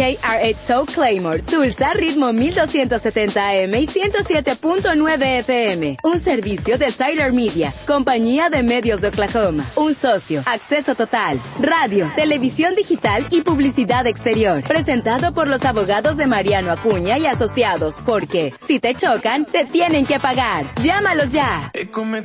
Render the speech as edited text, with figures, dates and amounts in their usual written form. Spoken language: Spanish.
KRXO Claymore, Tulsa, ritmo 1270 AM y 107.9 FM. Un servicio de Tyler Media, compañía de medios de Oklahoma. Un socio, acceso total, radio, televisión digital y publicidad exterior. Presentado por los abogados de Mariano Acuña y Asociados, porque si te chocan, te tienen que pagar. Llámalos ya.